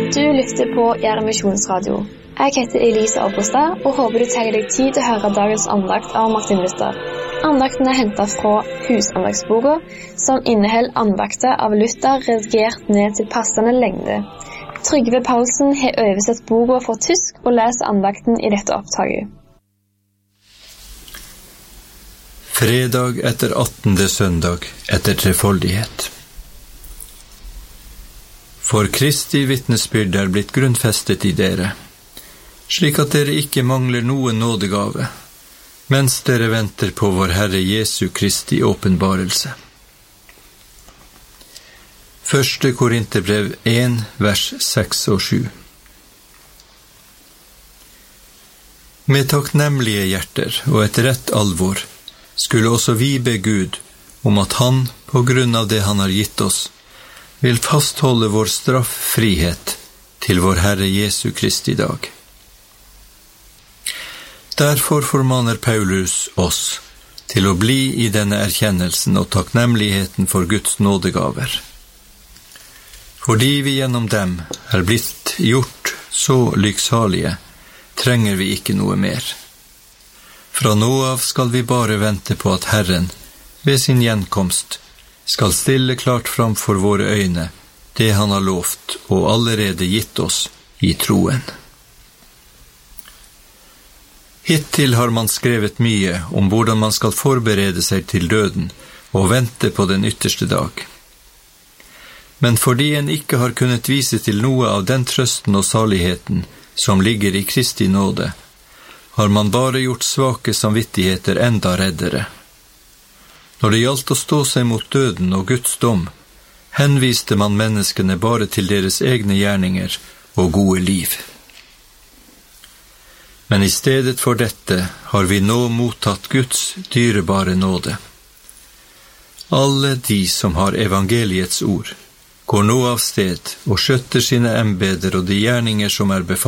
Du lytter på Gjerde Misjonsradio. Jeg heter Elise Abrestad og håper du tar deg tid til å høre dagens andakt av Martin Luther. Andakten hentet fra Husandagsboka, som inneholder andakter av Luther redigert ned til passende lengde. Trygve Paulsen har oversett boka fra tysk og leser andakten i dette opptaket. Fredag etter 18. søndag etter trefoldighet. For Kristi vitnesbyrd er blitt grunnfestet i dere, slik at dere ikke mangler noen nådegave, mens dere venter på vår Herre Jesu Kristi åpenbarelse. 1. Korinterbrev 1, vers 6 og 7. Med takknemlige hjerter og et rett alvor skulle også vi be Gud om at han, på grunn av det han har gitt oss, vil fastholde vår strafffrihet til vår Herre Jesu Kristi dag. Derfor formaner Paulus oss til å bli i denne erkjennelsen og takknemligheten for Guds nådegaver. Fordi vi gjennom dem er blitt gjort så lykksalige, trenger vi ikke noe mer. Fra nå av skal vi bare vente på at Herren, ved sin gjenkomst, skal stille klart fram for våre øyne det han har lovt og allerede gitt oss i troen. Hittil har man skrevet mye om hvordan man skal forberede seg til døden og vente på den ytterste dag. Men fordi en ikke har kunnet vise til noe av den trøsten og saligheten som ligger i Kristi nåde, har man bare gjort svake samvittigheter enda reddere. Når det gjaldt å stå seg mot døden og Guds dom, henviste man menneskene bare til deres egne gjerninger og gode liv. Men i stedet for dette har vi nå mottatt Guds dyrebare nåde. Alle de som har evangeliets ord, går nå av sted og skjøtter sine embeder og de gjerninger som er befalt